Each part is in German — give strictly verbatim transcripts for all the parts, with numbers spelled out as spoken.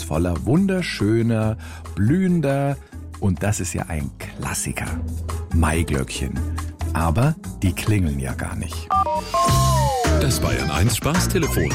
voller wunderschöner, blühender, und das ist ja ein Klassiker, Maiglöckchen. Aber die klingeln ja gar nicht. Das Bayern eins Spaßtelefon.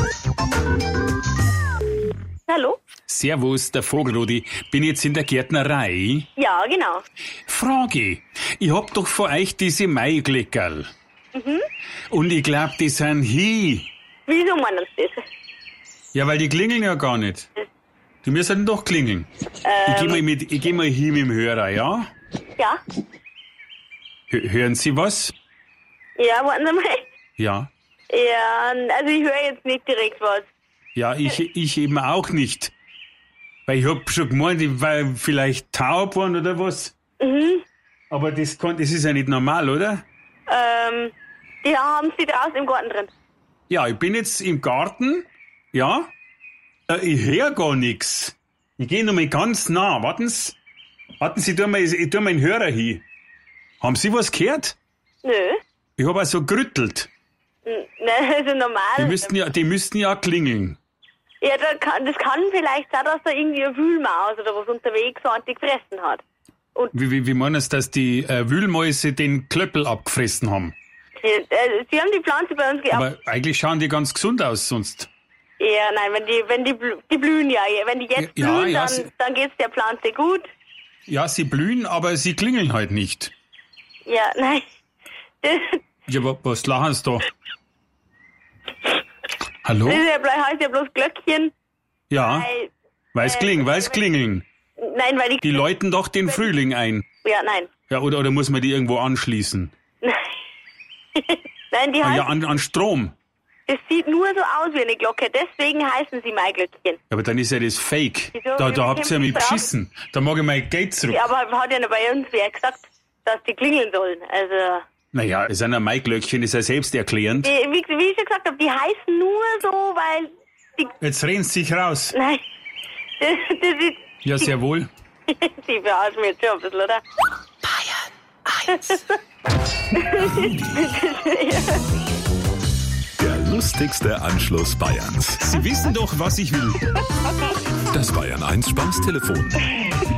Hallo? Servus, der Vogelrudi. Bin jetzt in der Gärtnerei. Ja, genau. Frage, ich hab doch von euch diese Maigleckerl. Mhm. Und ich glaub, die sind hi. Wieso meinen Sie das? Ja, weil die klingeln ja gar nicht. Die müssen doch klingeln. Ähm. Ich geh mal mit, ich geh mal hin mit dem Hörer, ja? Ja? H- hören Sie was? Ja, warten Sie mal. Ja. Ja, also ich höre jetzt nicht direkt was. Ja, ich, ich eben auch nicht. Weil ich hab schon gemeint, ich war vielleicht taub worden oder was. Mhm. Aber das, kann, das ist ja nicht normal, oder? Ähm, die haben Sie draußen im Garten drin. Ja, ich bin jetzt im Garten, ja. Äh, Ich höre gar nix. Ich gehe noch mal ganz nah. Warten Sie. Warten Sie, ich tu mal, ich tu mal den Hörer hin. Haben Sie was gehört? Nö. Ich hab auch so gerüttelt. N- Ne, also normal. Die müssten ja, die müssten ja klingeln. Ja, da kann, das kann vielleicht sein, dass da irgendwie eine Wühlmaus oder was unterwegs war und die gefressen hat. Und Wie, wie, wie meinen Sie, dass die äh, Wühlmäuse den Klöppel abgefressen haben? sie, äh, sie haben die Pflanze bei uns gehabt. Aber eigentlich schauen die ganz gesund aus sonst. Ja, nein, wenn die, wenn die, blü- die blühen ja, wenn die jetzt Ja, blühen, ja, dann, sie- dann geht's der Pflanze gut. Ja, sie blühen, aber sie klingeln halt nicht. Ja, nein. Das, Ja, wa- was lachen Sie da? Hallo? das ist ja, bloß- heißt ja bloß Glöckchen. Ja, Weil, weiß äh, klingeln, weiß klingeln. nein, weil die, Die läuten doch den Frühling ein. ja, nein. Ja, oder, oder muss man die irgendwo anschließen? Nein, die Ah, heißen, ja, an, an Strom. das sieht nur so aus wie eine Glocke, deswegen heißen sie Maiglöckchen. Ja, aber dann ist ja das Fake. Wieso? Da, Wie da habt ihr ja mich kämpfen Sie beschissen. Da mag ich mein Geld zurück. Ja, aber hat ja noch bei uns wer gesagt, dass die klingeln sollen. Also, Naja, es sind ja Maiglöckchen, ist ja selbsterklärend. die, wie, wie ich schon gesagt habe, die heißen nur so, weil die, Jetzt reden Sie sich raus. nein, das, das ist, Ja, sehr wohl. sie verarschen mich jetzt schon ein bisschen, oder? Der lustigste Anschluss Bayerns. Sie wissen doch, was ich will. Das Bayern eins Spaßtelefon.